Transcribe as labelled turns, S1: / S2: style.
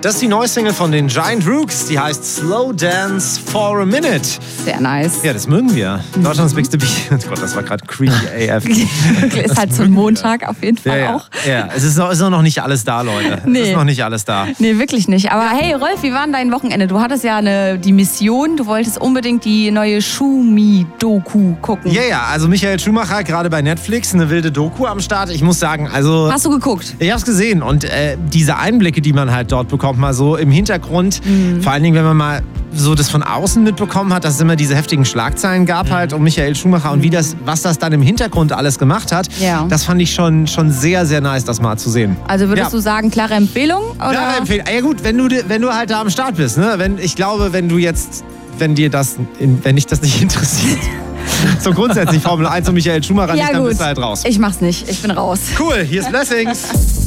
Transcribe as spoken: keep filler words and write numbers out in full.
S1: Das ist die neue Single von den Giant Rooks. Die heißt Slow Dance for a Minute.
S2: Sehr nice.
S1: Ja, das mögen wir. Mhm. Deutschlands Big to Be. Oh Gott, das war gerade creepy A F.
S2: Ist halt so ein Montag auf jeden Fall
S1: ja, ja.
S2: auch.
S1: Ja, es ist noch, ist noch nicht alles da, Leute.
S2: Nee.
S1: Es ist noch nicht alles da.
S2: Nee, wirklich nicht. Aber hey, Rolf, wie war denn dein Wochenende? Du hattest ja eine, die Mission, du wolltest unbedingt die neue Schumi-Doku gucken.
S1: Ja, ja, also Michael Schumacher, gerade bei Netflix, eine wilde Doku am Start. Ich muss sagen, also...
S2: Hast du geguckt?
S1: Ich hab's gesehen und äh, diese Einblicke, die man halt dort bekommt, mal so im Hintergrund, mhm. vor allen Dingen, wenn man mal so das von außen mitbekommen hat, dass es immer diese heftigen Schlagzeilen gab halt um Michael Schumacher und wie das, was das dann im Hintergrund alles gemacht hat,
S2: ja.
S1: das fand ich schon, schon sehr, sehr nice, das mal zu sehen.
S2: Also würdest
S1: ja.
S2: du sagen, klare Empfehlung? Oder?
S1: Klare Empfehlung. Ja gut, wenn du, wenn du halt da am Start bist, ne? Wenn, ich glaube, wenn du jetzt, wenn dir das, wenn dich das nicht interessiert, so grundsätzlich Formel eins und Michael Schumacher
S2: ja,
S1: nicht, dann
S2: gut.
S1: bist du halt raus.
S2: Ich mach's nicht, ich bin raus.
S1: Cool, hier ist Blessings.